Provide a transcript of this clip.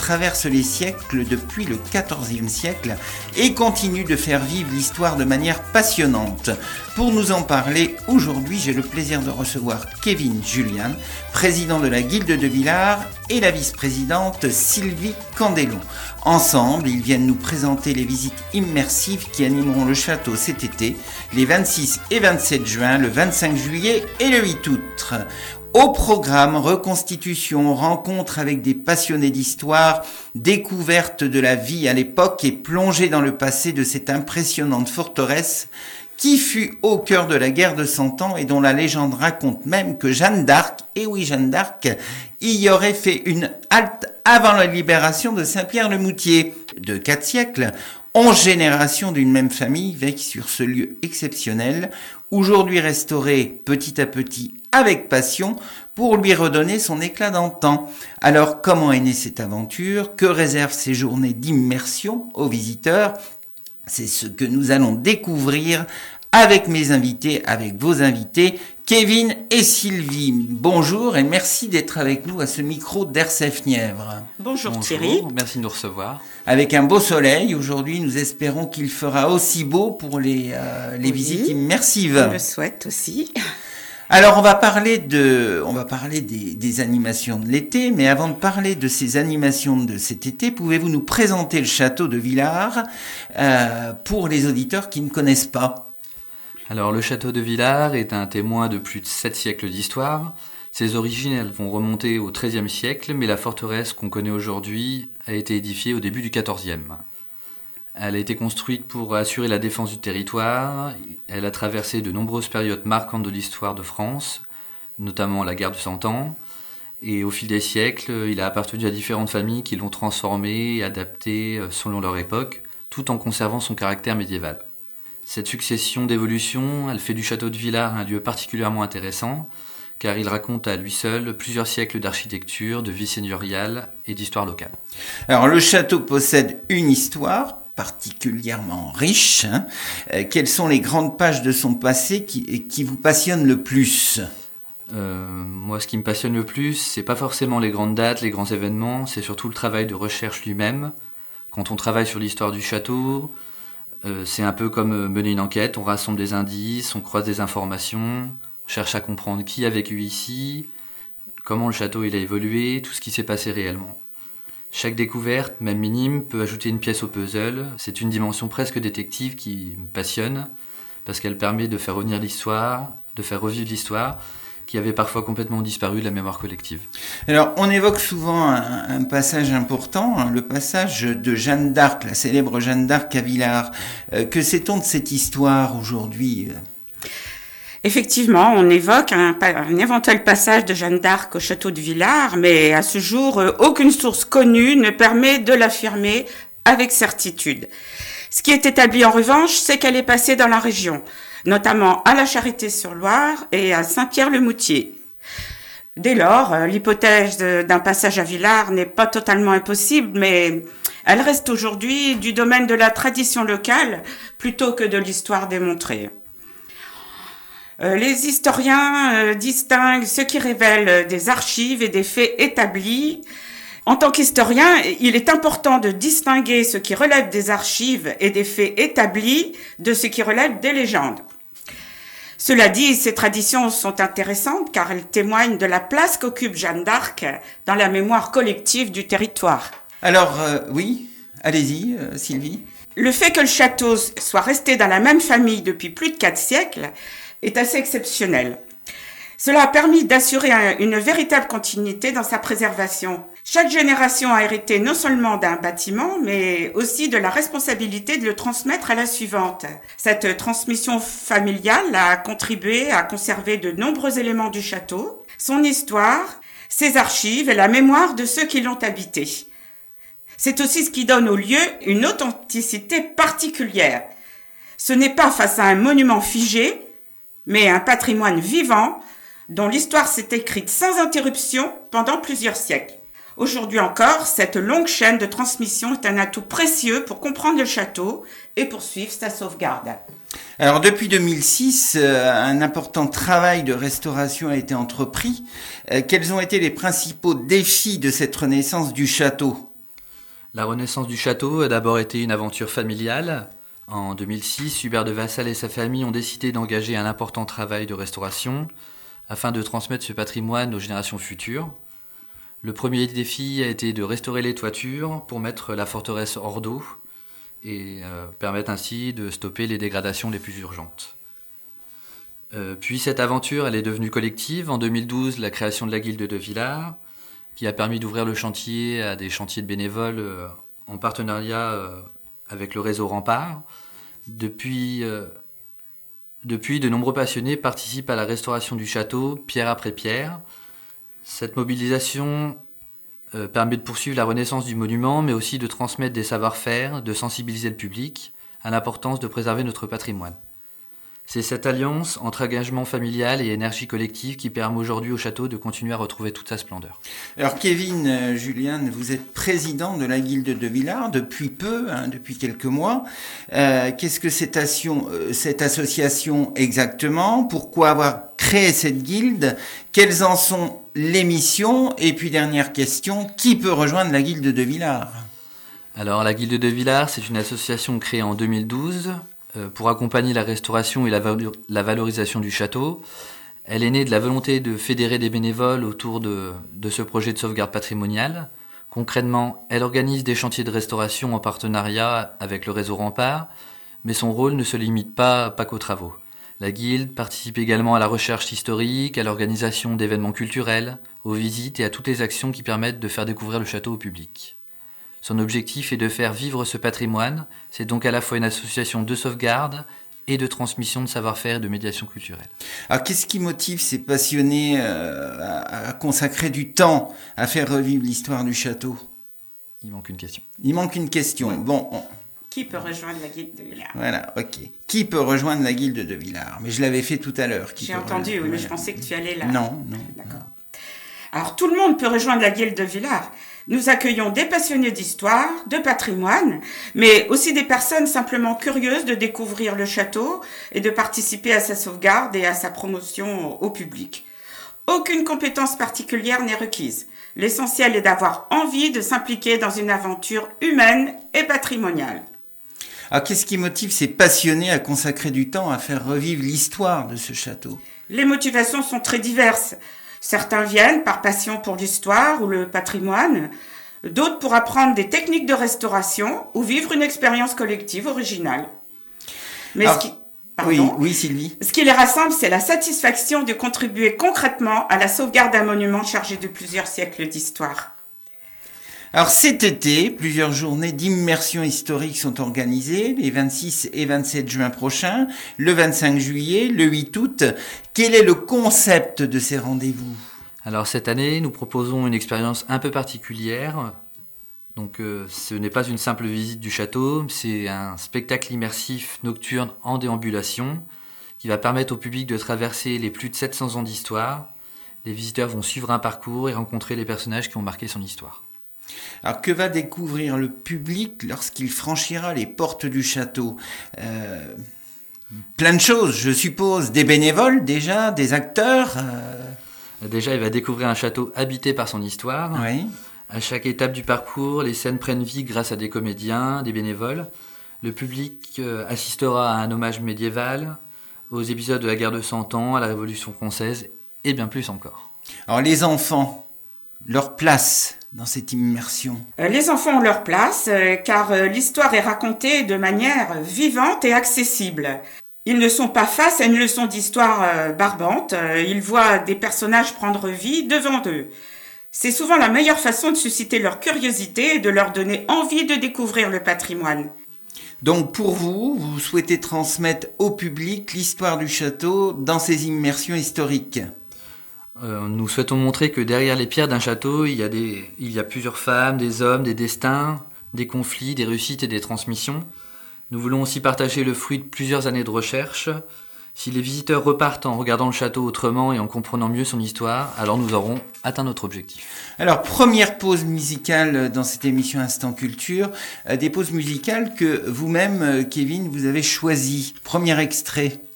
traverse les siècles depuis le XIVe siècle et continue de faire vivre l'histoire de manière passionnante. Pour nous en parler, aujourd'hui, j'ai le plaisir de recevoir Kevin Julian, président de la Guilde de Villars, et la vice-présidente Sylvie Candelon. Ensemble, ils viennent nous présenter les visites immersives qui animeront le château cet été, les 26 et 27 juin, le 25 juillet et le 8 août. Au programme, reconstitution, rencontre avec des passionnés d'histoire, découverte de la vie à l'époque et plongée dans le passé de cette impressionnante forteresse qui fut au cœur de la guerre de Cent Ans et dont la légende raconte même que Jeanne d'Arc, et oui Jeanne d'Arc, y aurait fait une halte avant la libération de Saint-Pierre-le-Moutier. De 4 siècles, 11 générations d'une même famille veillent sur ce lieu exceptionnel, aujourd'hui restauré petit à petit avec passion pour lui redonner son éclat d'antan. Alors comment est née cette aventure? Que réservent ces journées d'immersion aux visiteurs? C'est ce que nous allons découvrir avec mes invités, avec vos invités, Kevin et Sylvie. Bonjour et merci d'être avec nous à ce micro d'RCF Nièvre. Bonjour Thierry. Merci de nous recevoir. Avec un beau soleil, aujourd'hui nous espérons qu'il fera aussi beau pour les visites immersives. Je le souhaite aussi. Alors on va parler des animations de l'été, mais avant de parler de ces animations de cet été, pouvez-vous nous présenter le château de Villars pour les auditeurs qui ne connaissent pas? Alors le château de Villars est un témoin de plus de 7 siècles d'histoire. Ses origines elles vont remonter au XIIIe siècle, mais la forteresse qu'on connaît aujourd'hui a été édifiée au début du XIVe. Elle a été construite pour assurer la défense du territoire. Elle a traversé de nombreuses périodes marquantes de l'histoire de France, notamment la guerre de Cent Ans. Et au fil des siècles, il a appartenu à différentes familles qui l'ont transformé et adapté selon leur époque, tout en conservant son caractère médiéval. Cette succession d'évolutions, elle fait du château de Villars un lieu particulièrement intéressant, car il raconte à lui seul plusieurs siècles d'architecture, de vie seigneuriale et d'histoire locale. Alors le château possède une histoire particulièrement riche. Quelles sont les grandes pages de son passé qui vous passionnent le plus? Moi, ce qui me passionne le plus, c'est pas forcément les grandes dates, les grands événements, c'est surtout le travail de recherche lui-même. Quand on travaille sur l'histoire du château, c'est un peu comme mener une enquête, on rassemble des indices, on croise des informations, on cherche à comprendre qui a vécu ici, comment le château il a évolué, tout ce qui s'est passé réellement. Chaque découverte, même minime, peut ajouter une pièce au puzzle. C'est une dimension presque détective qui me passionne, parce qu'elle permet de faire revenir l'histoire, de faire revivre l'histoire, qui avait parfois complètement disparu de la mémoire collective. Alors, on évoque souvent un passage important, le passage de Jeanne d'Arc, la célèbre Jeanne d'Arc à Villars. Que sait-on de cette histoire aujourd'hui ? Effectivement, on évoque un éventuel passage de Jeanne d'Arc au château de Villars, mais à ce jour, aucune source connue ne permet de l'affirmer avec certitude. Ce qui est établi en revanche, c'est qu'elle est passée dans la région, notamment à la Charité-sur-Loire et à Saint-Pierre-le-Moutier. Dès lors, l'hypothèse d'un passage à Villars n'est pas totalement impossible, mais elle reste aujourd'hui du domaine de la tradition locale plutôt que de l'histoire démontrée. Les historiens distinguent ce qui révèle des archives et des faits établis. En tant qu'historien, il est important de distinguer ce qui relève des archives et des faits établis de ce qui relève des légendes. Cela dit, ces traditions sont intéressantes car elles témoignent de la place qu'occupe Jeanne d'Arc dans la mémoire collective du territoire. Alors, oui, allez-y, Sylvie. Le fait que le château soit resté dans la même famille depuis plus de 4 siècles est assez exceptionnel. Cela a permis d'assurer une véritable continuité dans sa préservation. Chaque génération a hérité non seulement d'un bâtiment, mais aussi de la responsabilité de le transmettre à la suivante. Cette transmission familiale a contribué à conserver de nombreux éléments du château, son histoire, ses archives et la mémoire de ceux qui l'ont habité. C'est aussi ce qui donne au lieu une authenticité particulière. Ce n'est pas face à un monument figé, mais un patrimoine vivant dont l'histoire s'est écrite sans interruption pendant plusieurs siècles. Aujourd'hui encore, cette longue chaîne de transmission est un atout précieux pour comprendre le château et poursuivre sa sauvegarde. Alors depuis 2006, un important travail de restauration a été entrepris. Quels ont été les principaux défis de cette renaissance du château ? La renaissance du château a d'abord été une aventure familiale. En 2006, Hubert de Vassal et sa famille ont décidé d'engager un important travail de restauration afin de transmettre ce patrimoine aux générations futures. Le premier défi a été de restaurer les toitures pour mettre la forteresse hors d'eau et permettre ainsi de stopper les dégradations les plus urgentes. Puis cette aventure, elle est devenue collective. En 2012, la création de la Guilde de Villars, qui a permis d'ouvrir le chantier à des chantiers de bénévoles en partenariat avec le réseau Rempart. Depuis, de nombreux passionnés participent à la restauration du château, pierre après pierre. Cette mobilisation permet de poursuivre la renaissance du monument, mais aussi de transmettre des savoir-faire, de sensibiliser le public à l'importance de préserver notre patrimoine. C'est cette alliance entre engagement familial et énergie collective qui permet aujourd'hui au château de continuer à retrouver toute sa splendeur. Alors Kevin Julian, vous êtes président de la Guilde de Villars depuis peu, depuis quelques mois. Qu'est-ce que cette association exactement? Pourquoi avoir créé cette guilde? Quelles en sont les missions? Et puis dernière question, qui peut rejoindre la Guilde de Villars? Alors la Guilde de Villars, c'est une association créée en 2012 pour accompagner la restauration et la valorisation du château. Elle est née de la volonté de fédérer des bénévoles autour de ce projet de sauvegarde patrimoniale. Concrètement, elle organise des chantiers de restauration en partenariat avec le réseau Rempart, mais son rôle ne se limite pas qu'aux travaux. La Guilde participe également à la recherche historique, à l'organisation d'événements culturels, aux visites et à toutes les actions qui permettent de faire découvrir le château au public. Son objectif est de faire vivre ce patrimoine. C'est donc à la fois une association de sauvegarde et de transmission de savoir-faire et de médiation culturelle. Alors, qu'est-ce qui motive ces passionnés à consacrer du temps à faire revivre l'histoire du château? Il manque une question. Ouais. Bon. Qui peut rejoindre la Guilde de Villars? Voilà, ok. Qui peut rejoindre la Guilde de Villars? Mais je l'avais fait tout à l'heure. J'ai entendu, oui, mais je pensais que tu allais là. Non. D'accord. Alors, tout le monde peut rejoindre la Guilde de Villars. Nous accueillons des passionnés d'histoire, de patrimoine, mais aussi des personnes simplement curieuses de découvrir le château et de participer à sa sauvegarde et à sa promotion au public. Aucune compétence particulière n'est requise. L'essentiel est d'avoir envie de s'impliquer dans une aventure humaine et patrimoniale. Alors, qu'est-ce qui motive ces passionnés à consacrer du temps à faire revivre l'histoire de ce château? Les motivations sont très diverses. Certains viennent par passion pour l'histoire ou le patrimoine, d'autres pour apprendre des techniques de restauration ou vivre une expérience collective originale. Mais oui, Sylvie. Ce qui les rassemble, c'est la satisfaction de contribuer concrètement à la sauvegarde d'un monument chargé de plusieurs siècles d'histoire. Alors cet été, plusieurs journées d'immersion historique sont organisées, les 26 et 27 juin prochains, le 25 juillet, le 8 août. Quel est le concept de ces rendez-vous? Alors cette année, nous proposons une expérience un peu particulière. Donc ce n'est pas une simple visite du château, c'est un spectacle immersif nocturne en déambulation qui va permettre au public de traverser les plus de 700 ans d'histoire. Les visiteurs vont suivre un parcours et rencontrer les personnages qui ont marqué son histoire. Alors que va découvrir le public lorsqu'il franchira les portes du château? Plein de choses, je suppose. Des bénévoles déjà, des acteurs. Déjà, il va découvrir un château habité par son histoire. Oui. À chaque étape du parcours, les scènes prennent vie grâce à des comédiens, des bénévoles. Le public assistera à un hommage médiéval, aux épisodes de la guerre de 100 ans, à la Révolution française et bien plus encore. Alors les enfants, leur place dans cette immersion? Les enfants ont leur place car l'histoire est racontée de manière vivante et accessible. Ils ne sont pas face à une leçon d'histoire barbante, ils voient des personnages prendre vie devant eux. C'est souvent la meilleure façon de susciter leur curiosité et de leur donner envie de découvrir le patrimoine. Donc pour vous, vous souhaitez transmettre au public l'histoire du château dans ces immersions historiques? Nous souhaitons montrer que derrière les pierres d'un château, il y a plusieurs femmes, des hommes, des destins, des conflits, des réussites et des transmissions. Nous voulons aussi partager le fruit de plusieurs années de recherche. Si les visiteurs repartent en regardant le château autrement et en comprenant mieux son histoire, alors nous aurons atteint notre objectif. Alors, première pause musicale dans cette émission Instant Culture, des pauses musicales que vous-même, Kevin, vous avez choisies. Premier extrait.